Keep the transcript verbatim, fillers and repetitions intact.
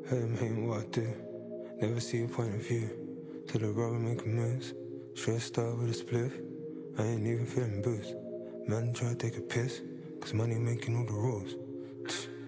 Heard him hating what I do. Never see a point of view. Till the rubber making moves. Stressed out with a spliff. I ain't even feeling boost. Man try to take a piss. Cause money making all the rules.